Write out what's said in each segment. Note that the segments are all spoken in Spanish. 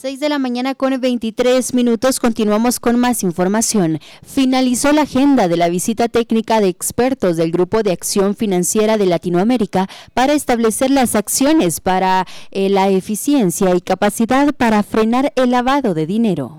6 de la mañana con 23 minutos, continuamos con más información. Finalizó la agenda de la visita técnica de expertos del Grupo de Acción Financiera de Latinoamérica para establecer las acciones para la eficiencia y capacidad para frenar el lavado de dinero.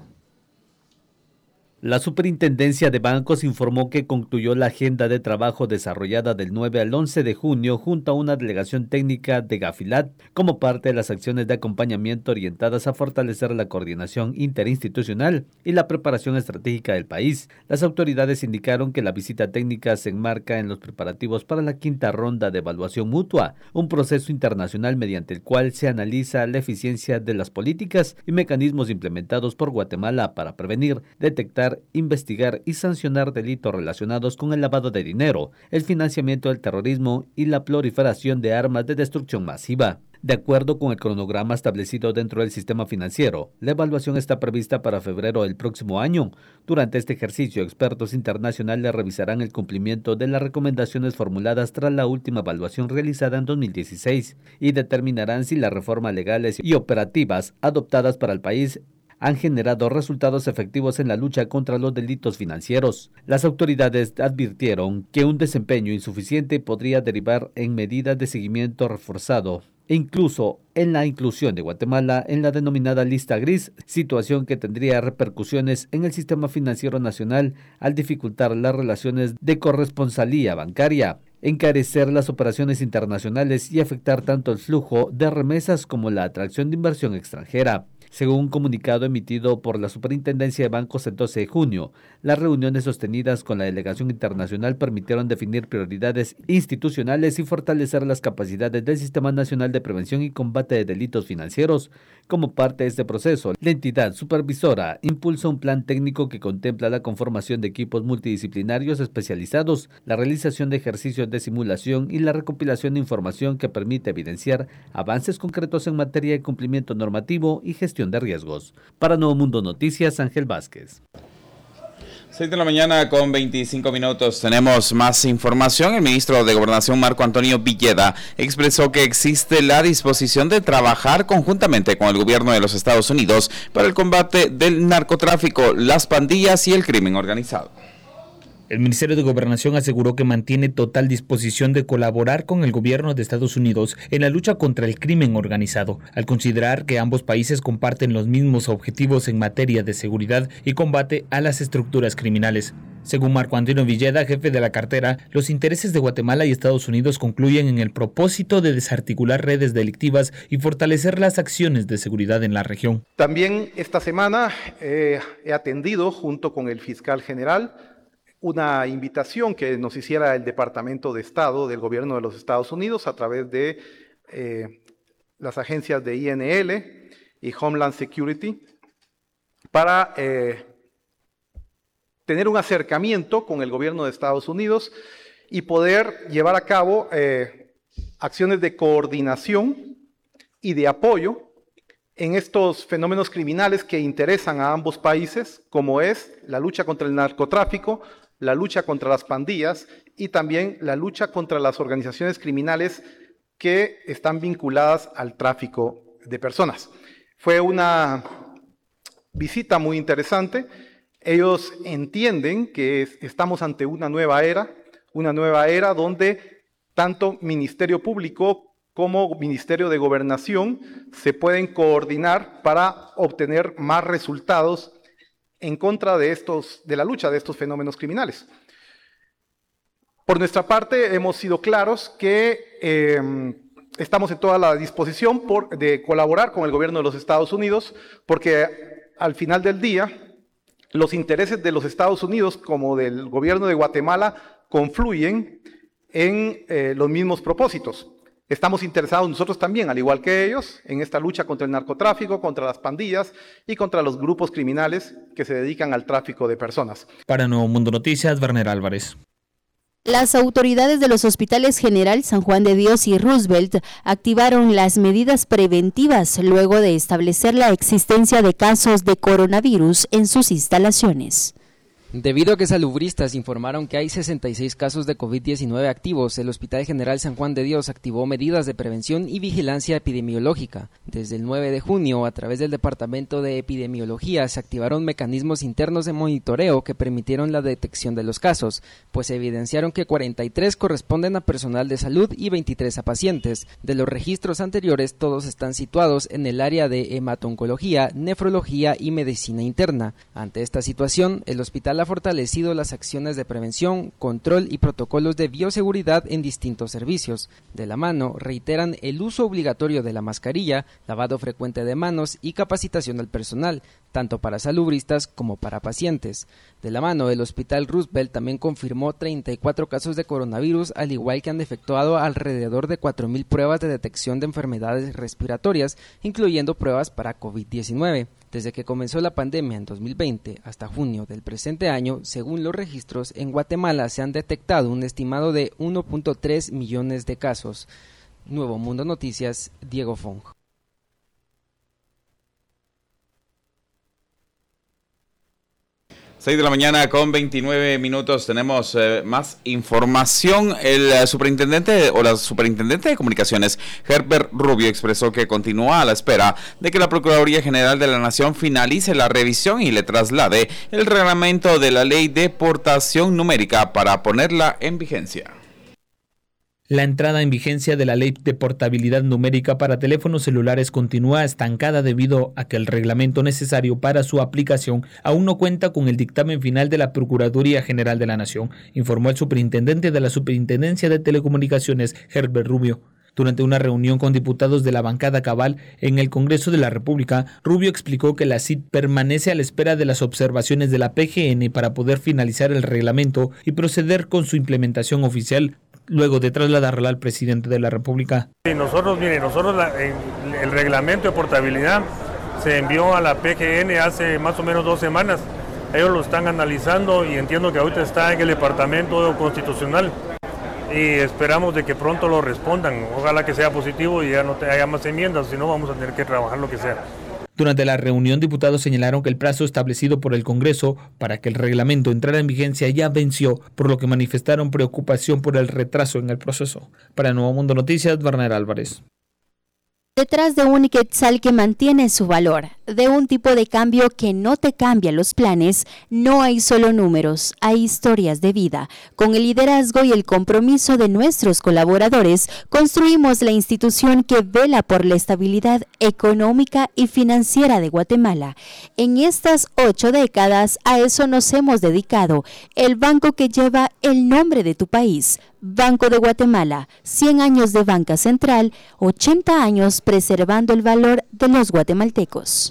La Superintendencia de Bancos informó que concluyó la agenda de trabajo desarrollada del 9 al 11 de junio junto a una delegación técnica de Gafilat como parte de las acciones de acompañamiento orientadas a fortalecer la coordinación interinstitucional y la preparación estratégica del país. Las autoridades indicaron que la visita técnica se enmarca en los preparativos para la quinta ronda de evaluación mutua, un proceso internacional mediante el cual se analiza la eficiencia de las políticas y mecanismos implementados por Guatemala para prevenir, detectar, investigar y sancionar delitos relacionados con el lavado de dinero, el financiamiento del terrorismo y la proliferación de armas de destrucción masiva. De acuerdo con el cronograma establecido dentro del sistema financiero, la evaluación está prevista para febrero del próximo año. Durante este ejercicio, expertos internacionales revisarán el cumplimiento de las recomendaciones formuladas tras la última evaluación realizada en 2016 y determinarán si las reformas legales y operativas adoptadas para el país han generado resultados efectivos en la lucha contra los delitos financieros. Las autoridades advirtieron que un desempeño insuficiente podría derivar en medidas de seguimiento reforzado e incluso en la inclusión de Guatemala en la denominada lista gris, situación que tendría repercusiones en el sistema financiero nacional al dificultar las relaciones de corresponsalía bancaria, encarecer las operaciones internacionales y afectar tanto el flujo de remesas como la atracción de inversión extranjera. Según un comunicado emitido por la Superintendencia de Bancos el 12 de junio, las reuniones sostenidas con la delegación internacional permitieron definir prioridades institucionales y fortalecer las capacidades del Sistema Nacional de Prevención y Combate de Delitos Financieros. Como parte de este proceso, la entidad supervisora impulsa un plan técnico que contempla la conformación de equipos multidisciplinarios especializados, la realización de ejercicios de simulación y la recopilación de información que permite evidenciar avances concretos en materia de cumplimiento normativo y gestión de riesgos. Para Nuevo Mundo Noticias, Ángel Vázquez. 6 de la mañana con 25 minutos. Tenemos más información. El ministro de Gobernación, Marco Antonio Villeda, expresó que existe la disposición de trabajar conjuntamente con el gobierno de los Estados Unidos para el combate del narcotráfico, las pandillas y el crimen organizado. El Ministerio de Gobernación aseguró que mantiene total disposición de colaborar con el gobierno de Estados Unidos en la lucha contra el crimen organizado, al considerar que ambos países comparten los mismos objetivos en materia de seguridad y combate a las estructuras criminales. Según Marco Antonio Villeda, jefe de la cartera, los intereses de Guatemala y Estados Unidos concluyen en el propósito de desarticular redes delictivas y fortalecer las acciones de seguridad en la región. También esta semana he atendido junto con el fiscal general una invitación que nos hiciera el Departamento de Estado del Gobierno de los Estados Unidos a través de las agencias de INL y Homeland Security para tener un acercamiento con el Gobierno de Estados Unidos y poder llevar a cabo acciones de coordinación y de apoyo en estos fenómenos criminales que interesan a ambos países, como es la lucha contra el narcotráfico, la lucha contra las pandillas y también la lucha contra las organizaciones criminales que están vinculadas al tráfico de personas. Fue una visita muy interesante. Ellos entienden que estamos ante una nueva era donde tanto Ministerio Público como Ministerio de Gobernación se pueden coordinar para obtener más resultados en contra de la lucha de estos fenómenos criminales. Por nuestra parte, hemos sido claros que estamos en toda la disposición de colaborar con el gobierno de los Estados Unidos, porque al final del día, los intereses de los Estados Unidos como del gobierno de Guatemala confluyen en los mismos propósitos. Estamos interesados nosotros también, al igual que ellos, en esta lucha contra el narcotráfico, contra las pandillas y contra los grupos criminales que se dedican al tráfico de personas. Para Nuevo Mundo Noticias, Werner Álvarez. Las autoridades de los hospitales General San Juan de Dios y Roosevelt activaron las medidas preventivas luego de establecer la existencia de casos de coronavirus en sus instalaciones. Debido a que salubristas informaron que hay 66 casos de COVID-19 activos, el Hospital General San Juan de Dios activó medidas de prevención y vigilancia epidemiológica. Desde el 9 de junio, a través del Departamento de Epidemiología, se activaron mecanismos internos de monitoreo que permitieron la detección de los casos, pues se evidenciaron que 43 corresponden a personal de salud y 23 a pacientes. De los registros anteriores, todos están situados en el área de hemato-oncología, nefrología y medicina interna. Ante esta situación, el hospital ha fortalecido las acciones de prevención, control y protocolos de bioseguridad en distintos servicios. De la mano, reiteran el uso obligatorio de la mascarilla, lavado frecuente de manos y capacitación al personal, tanto para salubristas como para pacientes. De la mano, el Hospital Roosevelt también confirmó 34 casos de coronavirus, al igual que han efectuado alrededor de 4.000 pruebas de detección de enfermedades respiratorias, incluyendo pruebas para COVID-19. Desde que comenzó la pandemia en 2020 hasta junio del presente año, según los registros, en Guatemala se han detectado un estimado de 1.3 millones de casos. Nuevo Mundo Noticias, Diego Fong. 6 de la mañana con 29 minutos. Tenemos más información. El superintendente o la superintendente de comunicaciones, Herbert Rubio, expresó que continúa a la espera de que la Procuraduría General de la Nación finalice la revisión y le traslade el reglamento de la ley de portación numérica para ponerla en vigencia. La entrada en vigencia de la Ley de Portabilidad Numérica para teléfonos celulares continúa estancada debido a que el reglamento necesario para su aplicación aún no cuenta con el dictamen final de la Procuraduría General de la Nación, informó el superintendente de la Superintendencia de Telecomunicaciones, Herbert Rubio. Durante una reunión con diputados de la bancada Cabal en el Congreso de la República, Rubio explicó que la CIT permanece a la espera de las observaciones de la PGN para poder finalizar el reglamento y proceder con su implementación oficial, luego de trasladarla al presidente de la República. Nosotros el reglamento de portabilidad se envió a la PGN hace más o menos 2 semanas. Ellos lo están analizando y entiendo que ahorita está en el Departamento Constitucional y esperamos de que pronto lo respondan. Ojalá que sea positivo y ya no haya más enmiendas, si no vamos a tener que trabajar lo que sea. Durante la reunión, diputados señalaron que el plazo establecido por el Congreso para que el reglamento entrara en vigencia ya venció, por lo que manifestaron preocupación por el retraso en el proceso. Para Nuevo Mundo Noticias, Werner Álvarez. Detrás de un quetzal que mantiene su valor, de un tipo de cambio que no te cambia los planes, no hay solo números, hay historias de vida. Con el liderazgo y el compromiso de nuestros colaboradores, construimos la institución que vela por la estabilidad económica y financiera de Guatemala. En estas 8 décadas, a eso nos hemos dedicado, el banco que lleva el nombre de tu país. Banco de Guatemala, 100 años de banca central, 80 años preservando el valor de los guatemaltecos.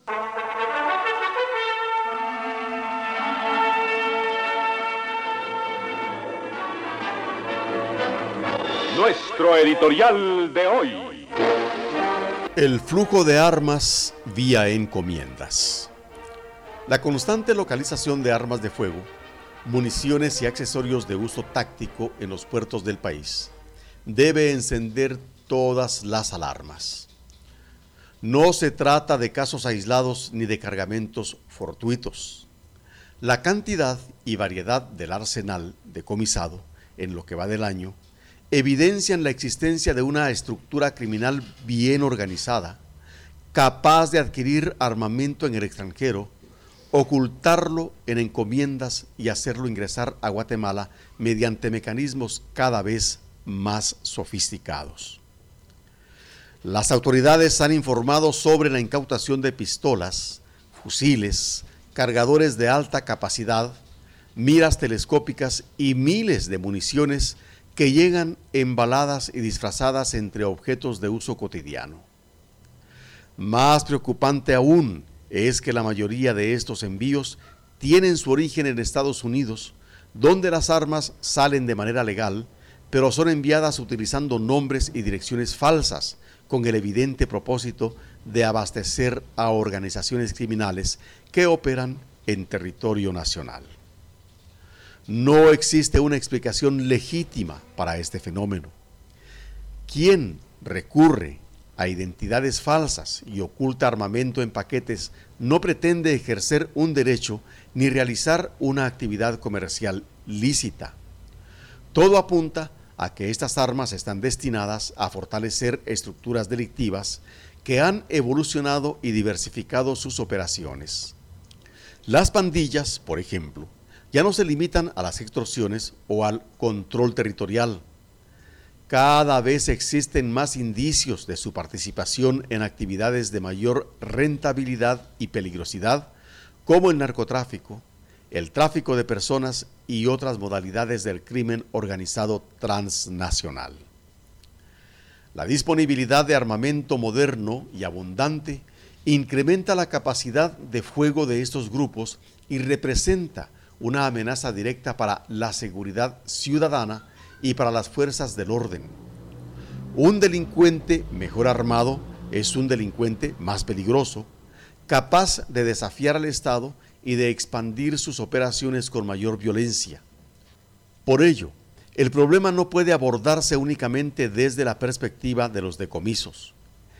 Nuestro editorial de hoy. El flujo de armas vía encomiendas. La constante localización de armas de fuego, municiones y accesorios de uso táctico en los puertos del país debe encender todas las alarmas. No se trata de casos aislados ni de cargamentos fortuitos. La cantidad y variedad del arsenal decomisado en lo que va del año evidencian la existencia de una estructura criminal bien organizada, capaz de adquirir armamento en el extranjero, ocultarlo en encomiendas y hacerlo ingresar a Guatemala mediante mecanismos cada vez más sofisticados. Las autoridades han informado sobre la incautación de pistolas, fusiles, cargadores de alta capacidad, miras telescópicas y miles de municiones que llegan embaladas y disfrazadas entre objetos de uso cotidiano. Más preocupante aún es que la mayoría de estos envíos tienen su origen en Estados Unidos, donde las armas salen de manera legal, pero son enviadas utilizando nombres y direcciones falsas, con el evidente propósito de abastecer a organizaciones criminales que operan en territorio nacional. No existe una explicación legítima para este fenómeno. ¿Quién recurre a identidades falsas y oculta armamento en paquetes no pretende ejercer un derecho ni realizar una actividad comercial lícita. Todo apunta a que estas armas están destinadas a fortalecer estructuras delictivas que han evolucionado y diversificado sus operaciones. Las pandillas, por ejemplo, ya no se limitan a las extorsiones o al control territorial. Cada vez existen más indicios de su participación en actividades de mayor rentabilidad y peligrosidad, como el narcotráfico, el tráfico de personas y otras modalidades del crimen organizado transnacional. La disponibilidad de armamento moderno y abundante incrementa la capacidad de fuego de estos grupos y representa una amenaza directa para la seguridad ciudadana y para las fuerzas del orden. Un delincuente mejor armado es un delincuente más peligroso, capaz de desafiar al Estado y de expandir sus operaciones con mayor violencia. Por ello, el problema no puede abordarse únicamente desde la perspectiva de los decomisos.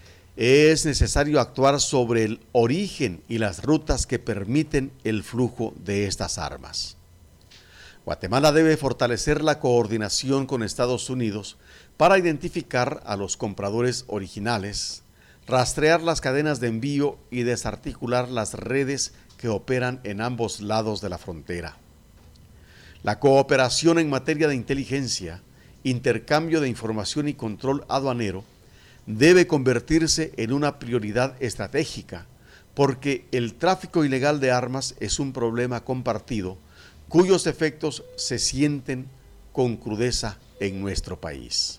Es necesario actuar sobre el origen y las rutas que permiten el flujo de estas armas. Guatemala debe fortalecer la coordinación con Estados Unidos para identificar a los compradores originales, rastrear las cadenas de envío y desarticular las redes que operan en ambos lados de la frontera. La cooperación en materia de inteligencia, intercambio de información y control aduanero debe convertirse en una prioridad estratégica, porque el tráfico ilegal de armas es un problema compartido cuyos efectos se sienten con crudeza en nuestro país.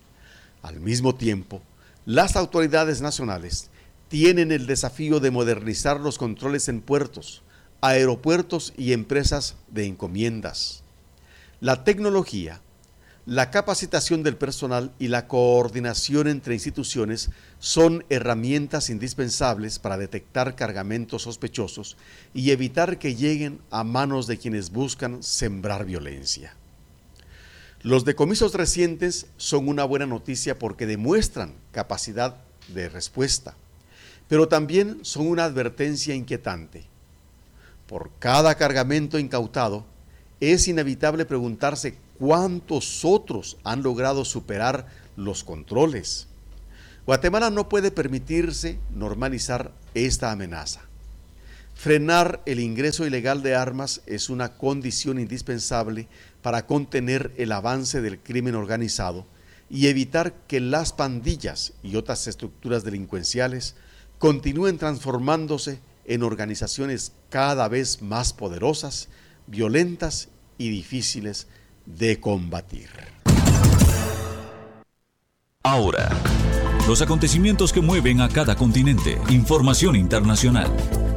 Al mismo tiempo, las autoridades nacionales tienen el desafío de modernizar los controles en puertos, aeropuertos y empresas de encomiendas. La tecnología, la capacitación del personal y la coordinación entre instituciones son herramientas indispensables para detectar cargamentos sospechosos y evitar que lleguen a manos de quienes buscan sembrar violencia. Los decomisos recientes son una buena noticia porque demuestran capacidad de respuesta, pero también son una advertencia inquietante. Por cada cargamento incautado, es inevitable preguntarse cuántos otros han logrado superar los controles. Guatemala no puede permitirse normalizar esta amenaza. Frenar el ingreso ilegal de armas es una condición indispensable para contener el avance del crimen organizado y evitar que las pandillas y otras estructuras delincuenciales continúen transformándose en organizaciones cada vez más poderosas, violentas y difíciles de combatir. Ahora, los acontecimientos que mueven a cada continente. Información internacional.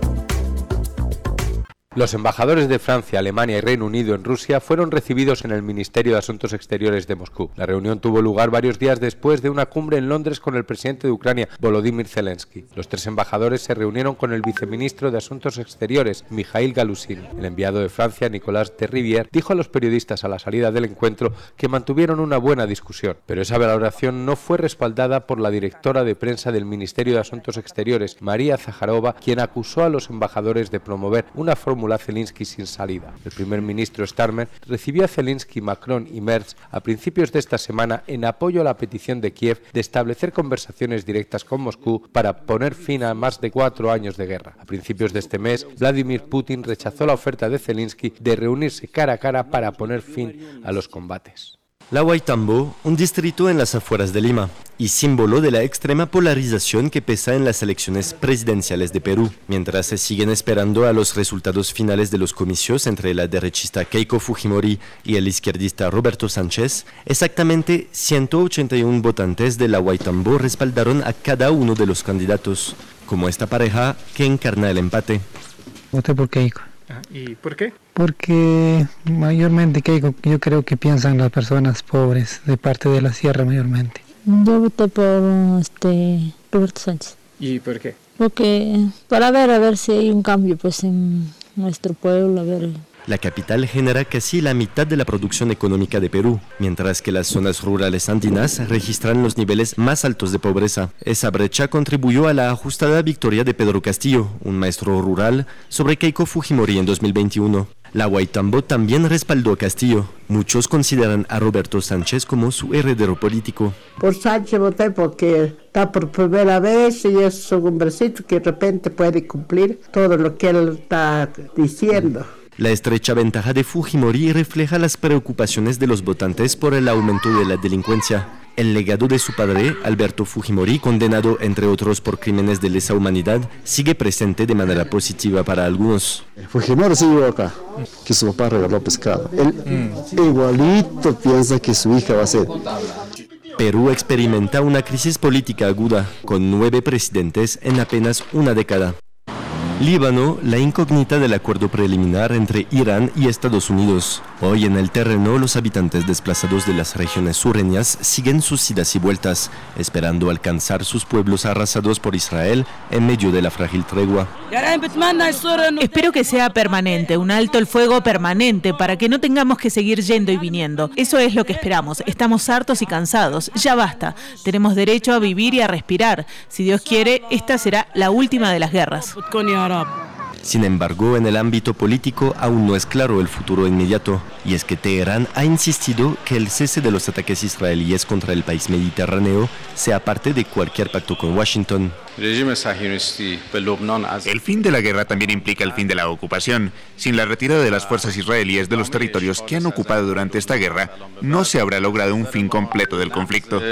Los embajadores de Francia, Alemania y Reino Unido en Rusia fueron recibidos en el Ministerio de Asuntos Exteriores de Moscú. La reunión tuvo lugar varios días después de una cumbre en Londres con el presidente de Ucrania, Volodymyr Zelensky. Los tres embajadores se reunieron con el viceministro de Asuntos Exteriores, Mikhail Galusin. El enviado de Francia, Nicolas de Rivière, dijo a los periodistas a la salida del encuentro que mantuvieron una buena discusión, pero esa valoración no fue respaldada por la directora de prensa del Ministerio de Asuntos Exteriores, María Zaharova, quien acusó a los embajadores de promover una fórmula Zelensky sin salida. El primer ministro Starmer recibió a Zelensky, Macron y Merz a principios de esta semana en apoyo a la petición de Kiev de establecer conversaciones directas con Moscú para poner fin a más de 4 años de guerra. A principios de este mes, Vladimir Putin rechazó la oferta de Zelensky de reunirse cara a cara para poner fin a los combates. La Huaytambo, un distrito en las afueras de Lima, y símbolo de la extrema polarización que pesa en las elecciones presidenciales de Perú, mientras se siguen esperando a los resultados finales de los comicios entre la derechista Keiko Fujimori y el izquierdista Roberto Sánchez. Exactamente 181 votantes de la Huaytambo respaldaron a cada uno de los candidatos, como esta pareja que encarna el empate. Voté por Keiko. ¿Y por qué? Porque mayormente Keiko, yo creo que piensan las personas pobres de parte de la sierra mayormente. Yo voté por Roberto Sánchez. ¿Y por qué? Porque para ver a ver si hay un cambio pues en nuestro pueblo, a ver La capital genera casi la mitad de la producción económica de Perú, mientras que las zonas rurales andinas registran los niveles más altos de pobreza. Esa brecha contribuyó a la ajustada victoria de Pedro Castillo, un maestro rural, sobre Keiko Fujimori en 2021. La Guaitambo también respaldó a Castillo. Muchos consideran a Roberto Sánchez como su heredero político. Por Sánchez voté porque está por primera vez y es un hombrecito que de repente puede cumplir todo lo que él está diciendo. La estrecha ventaja de Fujimori refleja las preocupaciones de los votantes por el aumento de la delincuencia. El legado de su padre, Alberto Fujimori, condenado entre otros por crímenes de lesa humanidad, sigue presente de manera positiva para algunos. Fujimori se iba acá, que su papá regaló pescado. Él igualito piensa que su hija va a ser. Perú experimenta una crisis política aguda, con 9 presidentes en apenas una década. Líbano, la incógnita del acuerdo preliminar entre Irán y Estados Unidos. Hoy en el terreno, los habitantes desplazados de las regiones sureñas siguen sus idas y vueltas, esperando alcanzar sus pueblos arrasados por Israel en medio de la frágil tregua. Espero que sea permanente, un alto el fuego permanente, para que no tengamos que seguir yendo y viniendo. Eso es lo que esperamos. Estamos hartos y cansados. Ya basta. Tenemos derecho a vivir y a respirar. Si Dios quiere, esta será la última de las guerras. Sin embargo, en el ámbito político aún no es claro el futuro inmediato, y es que Teherán ha insistido que el cese de los ataques israelíes contra el país mediterráneo sea parte de cualquier pacto con Washington. El fin de la guerra también implica el fin de la ocupación. Sin la retirada de las fuerzas israelíes de los territorios que han ocupado durante esta guerra, no se habrá logrado un fin completo del conflicto.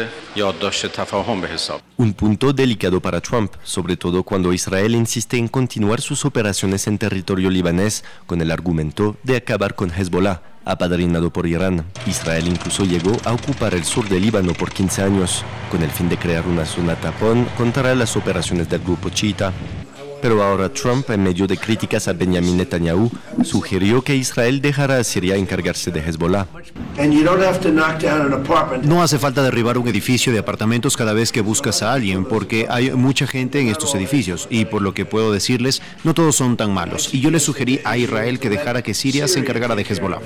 Un punto delicado para Trump, sobre todo cuando Israel insiste en continuar sus operaciones en territorio libanés con el argumento de acabar con Hezbollah, apadrinado por Irán. Israel incluso llegó a ocupar el sur del Líbano por 15 años, con el fin de crear una zona tapón contra las operaciones del grupo chiita. Pero ahora Trump, en medio de críticas a Benjamin Netanyahu, sugirió que Israel dejara a Siria encargarse de Hezbollah. No hace falta derribar un edificio de apartamentos cada vez que buscas a alguien, porque hay mucha gente en estos edificios, y por lo que puedo decirles, no todos son tan malos. Y yo le sugerí a Israel que dejara que Siria se encargara de Hezbollah.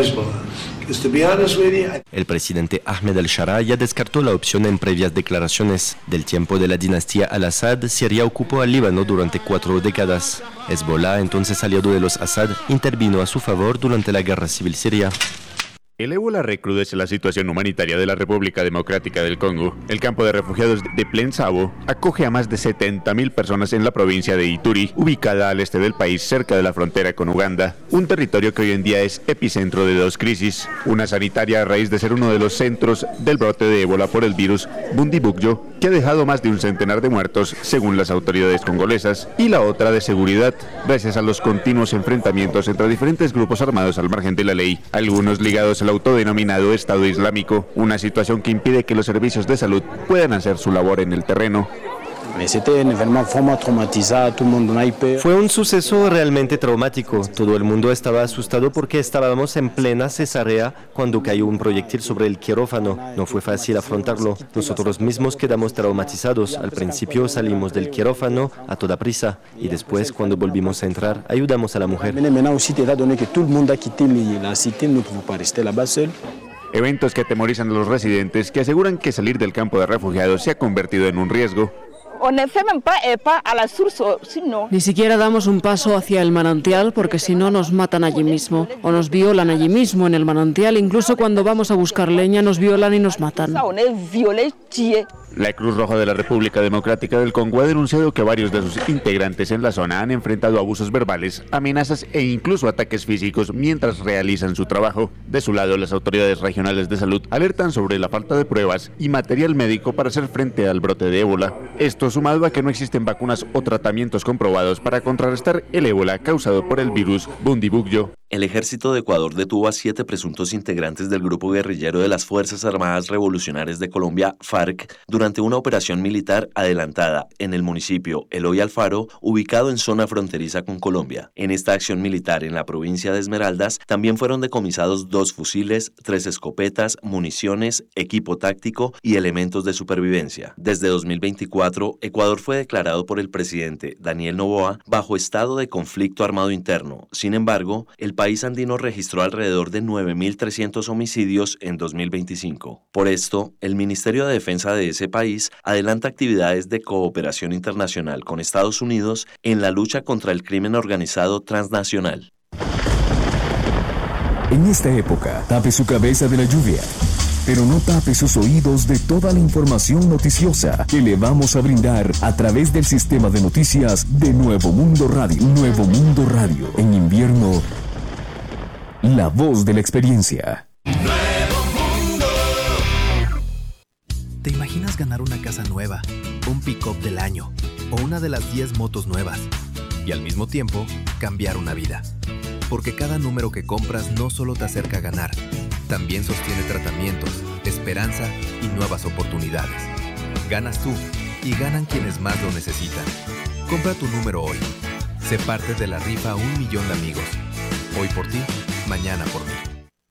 El presidente Ahmed al-Shara ya descartó la opción en previas declaraciones. Del tiempo de la dinastía al-Assad, Siria ocupó al Líbano durante 4 décadas. Hezbollah, entonces aliado de los Assad, intervino a su favor durante la guerra civil siria. El ébola recrudece la situación humanitaria de la República Democrática del Congo. El campo de refugiados de Plaine Savo acoge a más de 70,000 personas en la provincia de Ituri, ubicada al este del país, cerca de la frontera con Uganda. Un territorio que hoy en día es epicentro de 2 crisis. Una sanitaria a raíz de ser uno de los centros del brote de ébola por el virus Bundibugyo, que ha dejado más de un centenar de muertos, según las autoridades congolesas. Y la otra de seguridad, gracias a los continuos enfrentamientos entre diferentes grupos armados al margen de la ley, algunos ligados al autodenominado Estado Islámico, una situación que impide que los servicios de salud puedan hacer su labor en el terreno. Fue un suceso realmente traumático. Todo el mundo estaba asustado porque estábamos en plena cesárea cuando cayó un proyectil sobre el quirófano. No fue fácil afrontarlo. Nosotros mismos quedamos traumatizados. Al principio salimos del quirófano a toda prisa y después, cuando volvimos a entrar, ayudamos a la mujer. Eventos que atemorizan a los residentes, que aseguran que salir del campo de refugiados se ha convertido en un riesgo. Ni siquiera damos un paso hacia el manantial porque si no nos matan allí mismo o nos violan allí mismo en el manantial. Incluso cuando vamos a buscar leña nos violan y nos matan. La Cruz Roja de la República Democrática del Congo ha denunciado que varios de sus integrantes en la zona han enfrentado abusos verbales, amenazas e incluso ataques físicos mientras realizan su trabajo. De su lado, las autoridades regionales de salud alertan sobre la falta de pruebas y material médico para hacer frente al brote de ébola. Esto sumado a que no existen vacunas o tratamientos comprobados para contrarrestar el ébola causado por el virus Bundibugyo. El ejército de Ecuador detuvo a 7 presuntos integrantes del grupo guerrillero de las Fuerzas Armadas Revolucionarias de Colombia, FARC, durante una operación militar adelantada en el municipio Eloy Alfaro, ubicado en zona fronteriza con Colombia. En esta acción militar en la provincia de Esmeraldas también fueron decomisados 2 fusiles, 3 escopetas, municiones, equipo táctico y elementos de supervivencia. Desde 2024, Ecuador fue declarado por el presidente Daniel Noboa bajo estado de conflicto armado interno. Sin embargo, el país andino registró alrededor de 9.300 homicidios en 2025. Por esto, el Ministerio de Defensa de ese país adelanta actividades de cooperación internacional con Estados Unidos en la lucha contra el crimen organizado transnacional. En esta época, tape su cabeza de la lluvia, pero no tape sus oídos de toda la información noticiosa que le vamos a brindar a través del sistema de noticias de Nuevo Mundo Radio. Nuevo Mundo Radio, en invierno, la voz de la experiencia. ¿Te imaginas ganar una casa nueva, un pick-up del año o una de las 10 motos nuevas? Y al mismo tiempo, cambiar una vida. Porque cada número que compras no solo te acerca a ganar, también sostiene tratamientos, esperanza y nuevas oportunidades. Ganas tú y ganan quienes más lo necesitan. Compra tu número hoy. Sé parte de la rifa 1 millón de amigos. Hoy por ti, mañana por mí.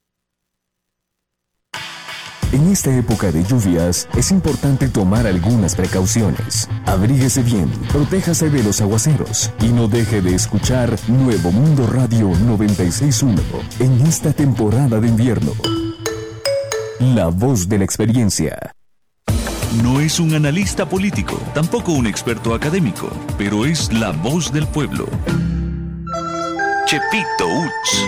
En esta época de lluvias, es importante tomar algunas precauciones. Abríguese bien, protéjase de los aguaceros y no deje de escuchar Nuevo Mundo Radio 96.1 en esta temporada de invierno. La voz de la experiencia. No es un analista político, tampoco un experto académico, pero es la voz del pueblo. Chepito Uts.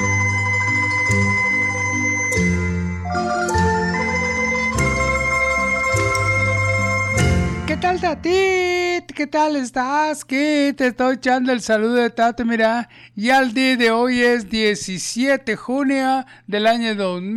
¿Qué tal, Tatit? ¿Qué tal estás? ¿Qué? Te estoy echando el saludo de Tate, mira. Ya el día de hoy es 17 de junio del año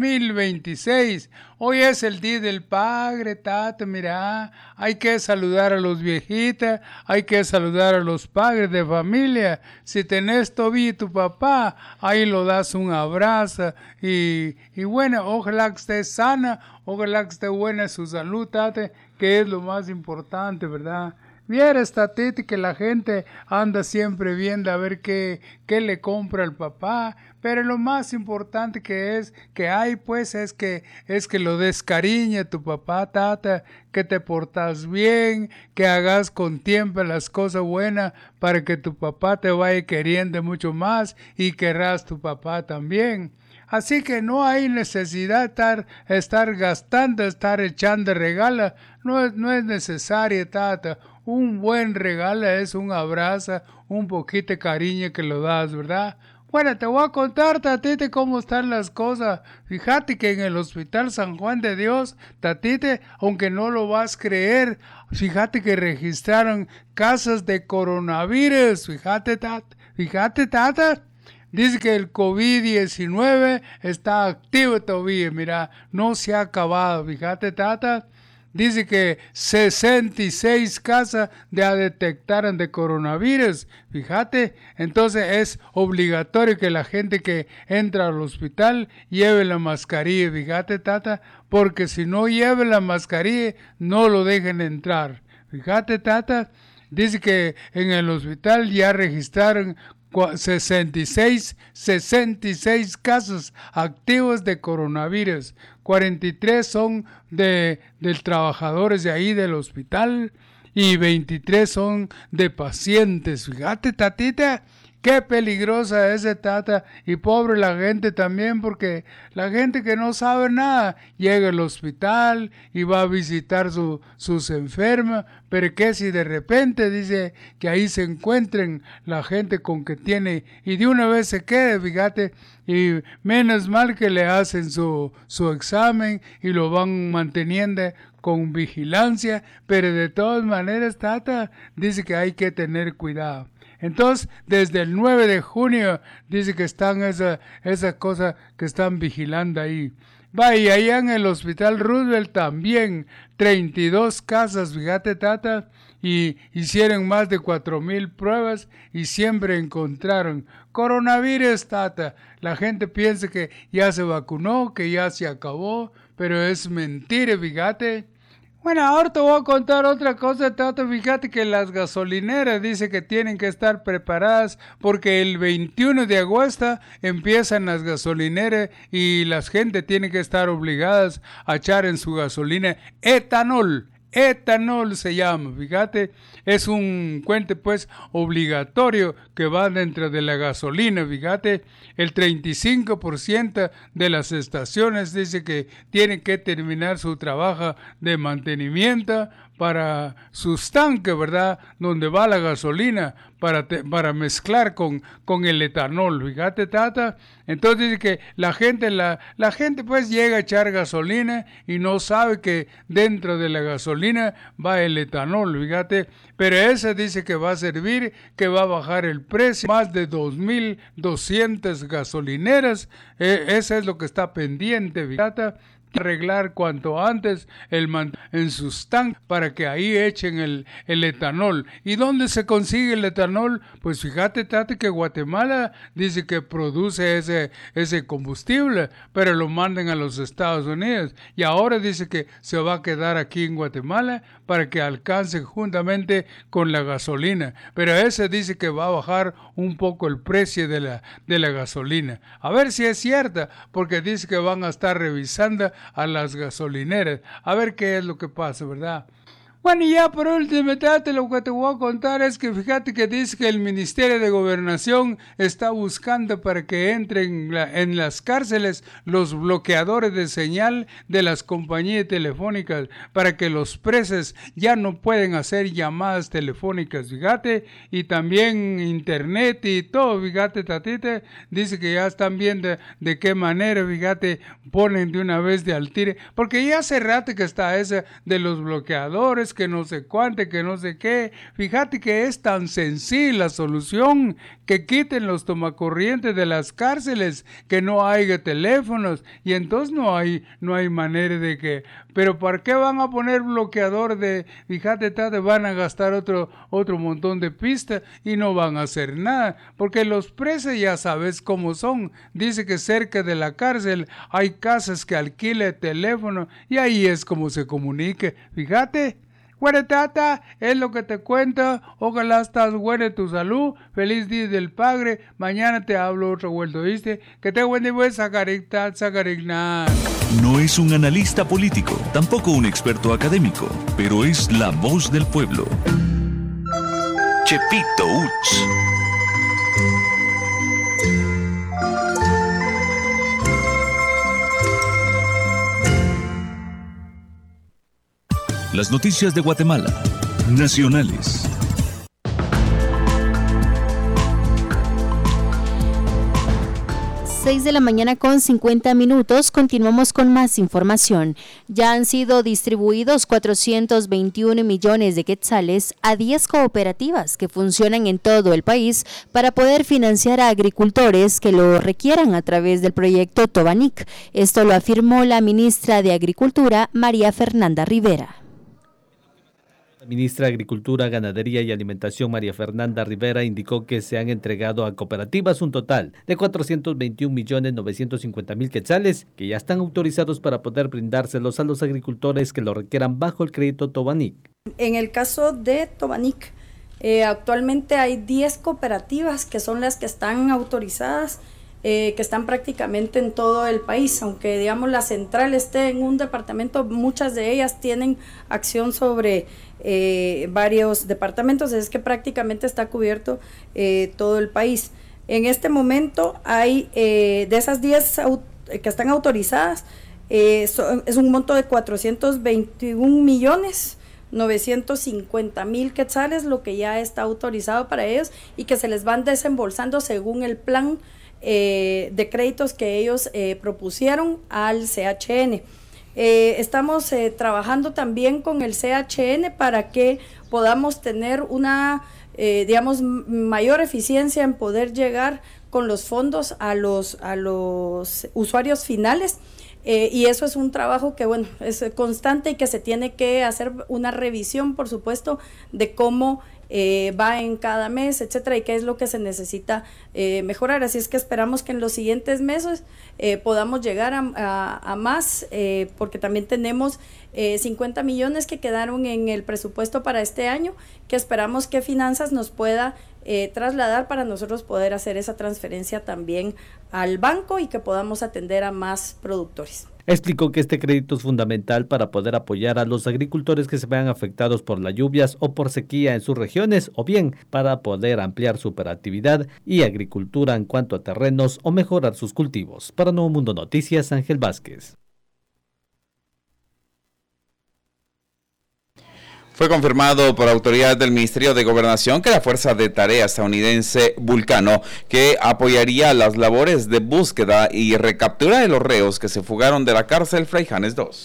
2026. Hoy es el día del padre, Tate, mira. Hay que saludar a los viejitos, hay que saludar a los padres de familia. Si tenés todavía tu papá, ahí lo das un abrazo. Y bueno, ojalá que esté sana, ojalá que esté buena su salud, Tate, que es lo más importante, ¿verdad? Vieras, Tatiti, que la gente anda siempre viendo a ver qué le compra el papá, pero lo más importante que hay pues es que lo descariñe tu papá, Tata, que te portas bien, que hagas con tiempo las cosas buenas para que tu papá te vaya queriendo mucho más y querrás tu papá también. Así que no hay necesidad de estar gastando, estar echando regalos, no es necesario, Tata. Un buen regalo es un abrazo, un poquito de cariño que lo das, ¿verdad? Bueno, te voy a contar, Tatite, cómo están las cosas. Fíjate que en el Hospital San Juan de Dios, Tatite, aunque no lo vas a creer, fíjate que registraron casos de coronavirus. Fíjate, Tata. Dice que el COVID-19 está activo todavía, mira, no se ha acabado. Fíjate, Tata. Dice que 66 casos ya detectaron de coronavirus, fíjate, entonces es obligatorio que la gente que entra al hospital lleve la mascarilla, fíjate, Tata, porque si no lleva la mascarilla no lo dejen entrar, fíjate, Tata. Dice que en el hospital ya registraron 66 casos activos de coronavirus, 43 son de trabajadores de ahí del hospital y 23 son de pacientes. Fíjate, Tatita, qué peligrosa es esa, Tata, y pobre la gente también, porque la gente que no sabe nada llega al hospital y va a visitar sus enfermos, pero que si de repente dice que ahí se encuentren la gente con que tiene y de una vez se quede, fíjate, y menos mal que le hacen su examen y lo van manteniendo con vigilancia, pero de todas maneras, Tata, dice que hay que tener cuidado. Entonces, desde el 9 de junio, dice que están esas cosas que están vigilando ahí. Va, y allá en el Hospital Roosevelt también, 32 casos, fíjate, Tata, y hicieron más de 4,000 pruebas y siempre encontraron coronavirus, Tata. La gente piensa que ya se vacunó, que ya se acabó, pero es mentira, fíjate. Bueno, ahora te voy a contar otra cosa, Tata. Fíjate que las gasolineras dice que tienen que estar preparadas porque el 21 de agosto empiezan las gasolineras y la gente tiene que estar obligadas a echar en su gasolina etanol. etanol se llama, fíjate, es un cuente pues obligatorio que va dentro de la gasolina, fíjate, el 35% de las estaciones dice que tienen que terminar su trabajo de mantenimiento para sus tanques, ¿verdad? Donde va la gasolina para mezclar con el etanol, fíjate, tata. Entonces dice que la gente pues llega a echar gasolina y no sabe que dentro de la gasolina va el etanol, fíjate. Pero ese dice que va a servir, que va a bajar el precio. Más de 2.200 gasolineras, ese es lo que está pendiente, fíjate. Arreglar cuanto antes en sus tanques para que ahí echen el etanol. ¿Y dónde se consigue el etanol? Pues fíjate, Tati, que Guatemala dice que produce ese combustible, pero lo mandan a los Estados Unidos. Y ahora dice que se va a quedar aquí en Guatemala para que alcance juntamente con la gasolina. Pero ese dice que va a bajar un poco el precio de la gasolina. A ver si es cierta, porque dice que van a estar revisando a las gasolineras, a ver qué es lo que pasa, ¿verdad? Bueno, y ya por último, lo que te voy a contar es que fíjate que dice que el Ministerio de Gobernación está buscando para que entren en las cárceles los bloqueadores de señal de las compañías telefónicas para que los presos ya no pueden hacer llamadas telefónicas, fíjate, y también internet y todo, fíjate, tatita, dice que ya están viendo de qué manera, fíjate, ponen de una vez de al tire, porque ya hace rato que está esa de los bloqueadores, que no sé cuánto, que no sé qué. Fíjate que es tan sencilla la solución, que quiten los tomacorrientes de las cárceles, que no haya teléfonos, y entonces no hay manera de que... Pero ¿para qué van a poner bloqueador de... Fíjate, van a gastar otro montón de pistas y no van a hacer nada, porque los presos ya sabes cómo son. Dice que cerca de la cárcel hay casas que alquilan teléfono y ahí es como se comunique. Fíjate. Bueno, tata, es lo que te cuento. Ojalá estás buena tu salud. Feliz día del padre. Mañana te hablo otro vuelto, ¿viste? Que te buen día, sacarignar. No es un analista político, tampoco un experto académico, pero es la voz del pueblo. Chepito Uch. Las noticias de Guatemala, nacionales. 6 de la mañana con 50 minutos, continuamos con más información. Ya han sido distribuidos 421 millones de quetzales a 10 cooperativas que funcionan en todo el país para poder financiar a agricultores que lo requieran a través del proyecto Tobanic. Esto lo afirmó la ministra de Agricultura, María Fernanda Rivera. La ministra de Agricultura, Ganadería y Alimentación, María Fernanda Rivera, indicó que se han entregado a cooperativas un total de 421.950.000 quetzales que ya están autorizados para poder brindárselos a los agricultores que lo requieran bajo el crédito Tobanic. En el caso de Tobanic, actualmente hay 10 cooperativas que son las que están autorizadas, que están prácticamente en todo el país, aunque digamos la central esté en un departamento, muchas de ellas tienen acción sobre varios departamentos, es que prácticamente está cubierto todo el país. En este momento hay de esas 10 que están autorizadas, es un monto de 421.950.000 quetzales, lo que ya está autorizado para ellos y que se les van desembolsando según el plan de créditos que ellos propusieron al CHN. Estamos trabajando también con el CHN para que podamos tener una, mayor eficiencia en poder llegar con los fondos a los usuarios finales. Y eso es un trabajo que, bueno, es constante y que se tiene que hacer una revisión, por supuesto, de cómo va en cada mes, etcétera, y qué es lo que se necesita mejorar. Así es que esperamos que en los siguientes meses podamos llegar a más, porque también tenemos 50 millones que quedaron en el presupuesto para este año, que esperamos que Finanzas nos pueda trasladar para nosotros poder hacer esa transferencia también al banco y que podamos atender a más productores. Explicó que este crédito es fundamental para poder apoyar a los agricultores que se vean afectados por las lluvias o por sequía en sus regiones, o bien para poder ampliar su operatividad y agricultura en cuanto a terrenos o mejorar sus cultivos. Para Nuevo Mundo Noticias, Ángel Vázquez. Fue confirmado por autoridades del Ministerio de Gobernación que la Fuerza de Tarea estadounidense Vulcano, que apoyaría las labores de búsqueda y recaptura de los reos que se fugaron de la cárcel Fraijanes II.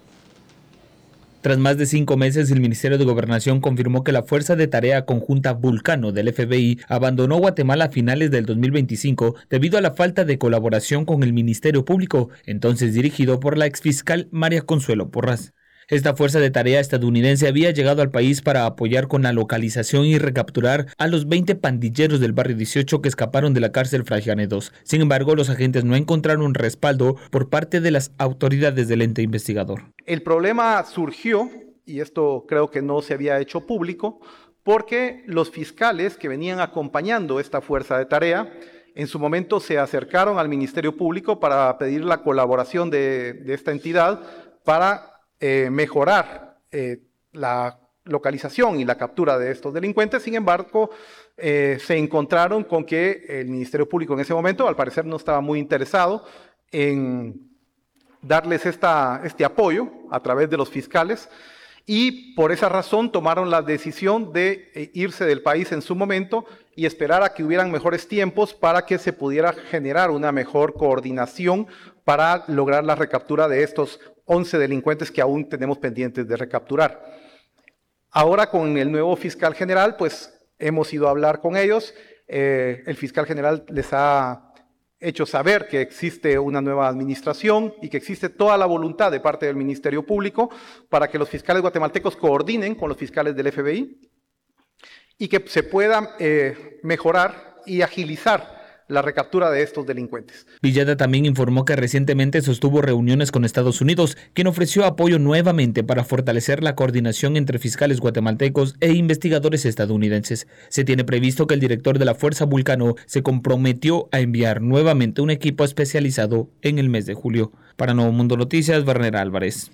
Tras más de 5 meses, el Ministerio de Gobernación confirmó que la Fuerza de Tarea Conjunta Vulcano del FBI abandonó Guatemala a finales del 2025 debido a la falta de colaboración con el Ministerio Público, entonces dirigido por la exfiscal María Consuelo Porras. Esta fuerza de tarea estadounidense había llegado al país para apoyar con la localización y recapturar a los 20 pandilleros del barrio 18 que escaparon de la cárcel Fraijanes II. Sin embargo, los agentes no encontraron respaldo por parte de las autoridades del ente investigador. El problema surgió, y esto creo que no se había hecho público, porque los fiscales que venían acompañando esta fuerza de tarea en su momento se acercaron al Ministerio Público para pedir la colaboración de esta entidad para mejorar la localización y la captura de estos delincuentes. Sin embargo, se encontraron con que el Ministerio Público en ese momento, al parecer, no estaba muy interesado en darles este apoyo a través de los fiscales, y por esa razón tomaron la decisión de irse del país en su momento y esperar a que hubieran mejores tiempos para que se pudiera generar una mejor coordinación para lograr la recaptura de estos 11 delincuentes que aún tenemos pendientes de recapturar. Ahora, con el nuevo fiscal general, pues hemos ido a hablar con ellos. El fiscal general les ha hecho saber que existe una nueva administración y que existe toda la voluntad de parte del Ministerio Público para que los fiscales guatemaltecos coordinen con los fiscales del FBI y que se pueda mejorar y agilizar la recaptura de estos delincuentes. Villada también informó que recientemente sostuvo reuniones con Estados Unidos, quien ofreció apoyo nuevamente para fortalecer la coordinación entre fiscales guatemaltecos e investigadores estadounidenses. Se tiene previsto que el director de la Fuerza Vulcano se comprometió a enviar nuevamente un equipo especializado en el mes de julio. Para Nuevo Mundo Noticias, Werner Álvarez.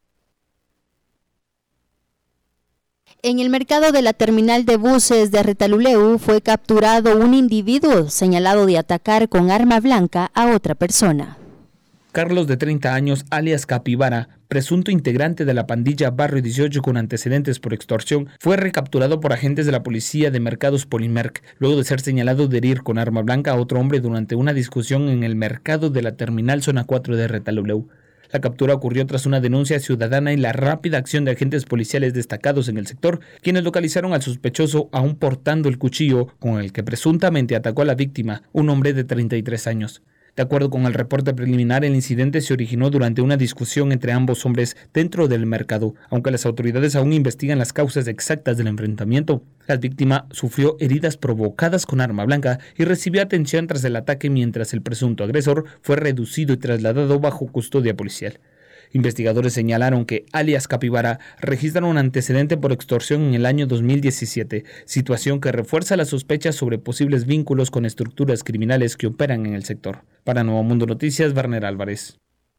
En el mercado de la terminal de buses de Retaluleu fue capturado un individuo señalado de atacar con arma blanca a otra persona. Carlos, de 30 años, alias Capibara, presunto integrante de la pandilla Barrio 18 con antecedentes por extorsión, fue recapturado por agentes de la policía de Mercados Polimerc, luego de ser señalado de herir con arma blanca a otro hombre durante una discusión en el mercado de la terminal zona 4 de Retaluleu. La captura ocurrió tras una denuncia ciudadana y la rápida acción de agentes policiales destacados en el sector, quienes localizaron al sospechoso aún portando el cuchillo con el que presuntamente atacó a la víctima, un hombre de 33 años. De acuerdo con el reporte preliminar, el incidente se originó durante una discusión entre ambos hombres dentro del mercado, aunque las autoridades aún investigan las causas exactas del enfrentamiento. La víctima sufrió heridas provocadas con arma blanca y recibió atención tras el ataque, mientras el presunto agresor fue reducido y trasladado bajo custodia policial. Investigadores señalaron que alias Capibara registra un antecedente por extorsión en el año 2017, situación que refuerza las sospechas sobre posibles vínculos con estructuras criminales que operan en el sector. Para Nuevo Mundo Noticias, Werner Álvarez.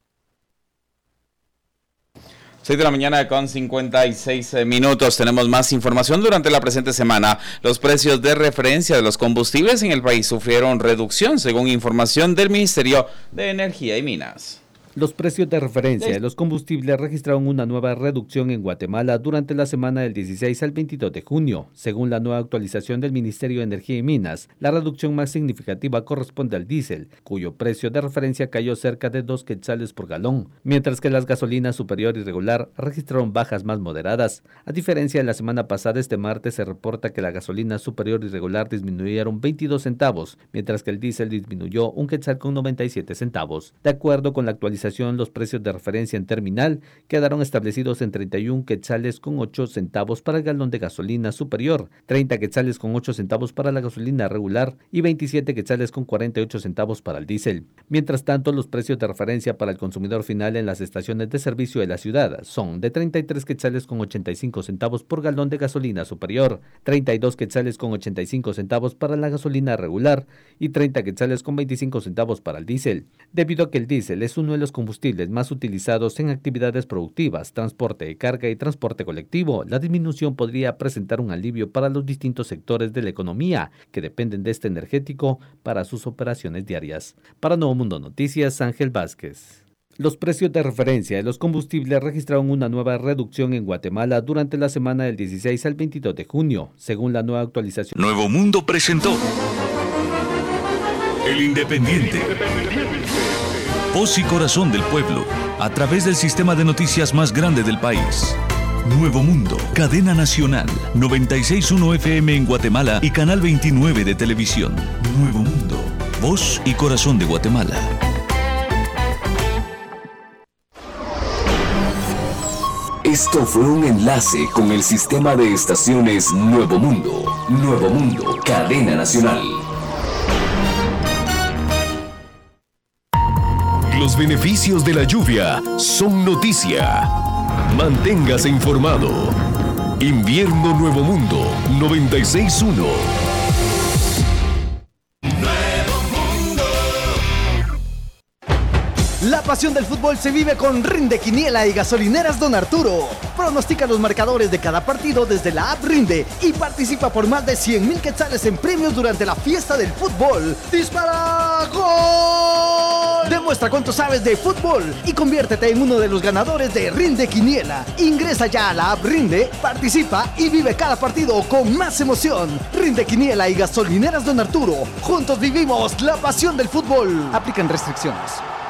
6 de la mañana con 56 minutos. Tenemos más información. Durante la presente semana, los precios de referencia de los combustibles en el país sufrieron reducción, según información del Ministerio de Energía y Minas. Los precios de referencia de los combustibles registraron una nueva reducción en Guatemala durante la semana del 16 al 22 de junio. Según la nueva actualización del Ministerio de Energía y Minas, la reducción más significativa corresponde al diésel, cuyo precio de referencia cayó cerca de 2 quetzales por galón, mientras que las gasolinas superior y regular registraron bajas más moderadas. A diferencia de la semana pasada, este martes se reporta que la gasolina superior y regular disminuyeron 22 centavos, mientras que el diésel disminuyó 1 quetzal con 97 centavos. De acuerdo con la actualización, los precios de referencia en terminal quedaron establecidos en 31 quetzales con 8 centavos para el galón de gasolina superior, 30 quetzales con 8 centavos para la gasolina regular y 27 quetzales con 48 centavos para el diésel. Mientras tanto, los precios de referencia para el consumidor final en las estaciones de servicio de la ciudad son de 33 quetzales con 85 centavos por galón de gasolina superior, 32 quetzales con 85 centavos para la gasolina regular y 30 quetzales con 25 centavos para el diésel. Debido a que el diésel es uno de los los combustibles más utilizados en actividades productivas, transporte de carga y transporte colectivo, la disminución podría presentar un alivio para los distintos sectores de la economía que dependen de este energético para sus operaciones diarias. Para Nuevo Mundo Noticias, Ángel Vázquez. Los precios de referencia de los combustibles registraron una nueva reducción en Guatemala durante la semana del 16 al 22 de junio, según la nueva actualización. Nuevo Mundo presentó El Independiente. Voz y corazón del pueblo, a través del sistema de noticias más grande del país. Nuevo Mundo, cadena nacional, 96.1 FM en Guatemala y canal 29 de televisión. Nuevo Mundo, voz y corazón de Guatemala. Esto fue un enlace con el sistema de estaciones Nuevo Mundo. Nuevo Mundo, cadena nacional. Los beneficios de la lluvia son noticia. Manténgase informado. Invierno Nuevo Mundo 96.1. La pasión del fútbol se vive con Rinde Quiniela y Gasolineras Don Arturo. Pronostica los marcadores de cada partido desde la app Rinde y participa por más de 100,000 quetzales en premios durante la fiesta del fútbol. ¡Dispara! ¡Gol! Demuestra cuánto sabes de fútbol y conviértete en uno de los ganadores de Rinde Quiniela. Ingresa ya a la app Rinde, participa y vive cada partido con más emoción. Rinde Quiniela y Gasolineras Don Arturo. Juntos vivimos la pasión del fútbol. Aplican restricciones.